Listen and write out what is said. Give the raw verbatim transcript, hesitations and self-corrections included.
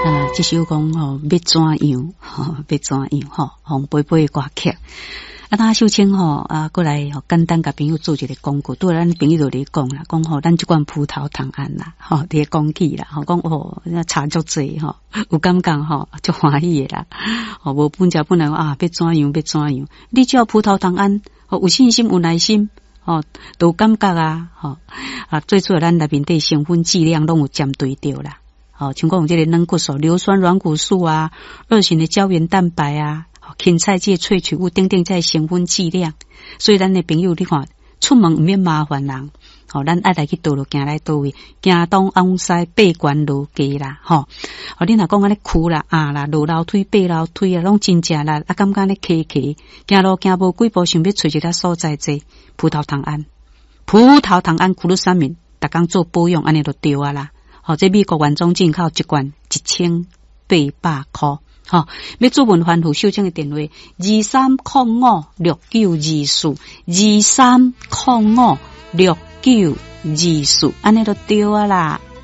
啊，这首讲吼要怎样，吼要怎样吼，红杯杯歌曲。啊，那秀清吼啊，过来吼简单甲朋友做一个广告，对咱朋友就咧讲啦，讲吼咱即款葡萄糖胺啦，吼伫讲起啦，吼讲哦，差足济吼，有感觉吼，足欢喜的啦，吼无本食本来啊，要怎样要怎样，你只要葡萄糖胺，吼有信心有耐心，吼都有感觉啊，吼啊，最主要咱内面的成分剂量拢有针对着啦，吼像讲有这个软骨素、硫酸软骨素啊，二型的胶原蛋白啊。芹菜这萃取物等等在成分剂量，所以咱的朋友你看出门唔免麻烦人，吼、哦，咱爱来去倒路行来倒位，行东往西爬关路街啦，吼、哦，哦，你若讲安尼哭啦啊啦，落楼梯爬楼梯啊，拢真正啦，啊，感觉咧骑骑，行路行无几步，想要找一个所在坐葡萄糖胺，葡萄糖胺苦鲁三明，逐工做保养，安尼就对啊啦，吼、哦，这美国原装进口一罐一千八百块。好，要做文番户秀清的电话：二三零五六九二四，二三零五六九二四，安尼就对啊啦。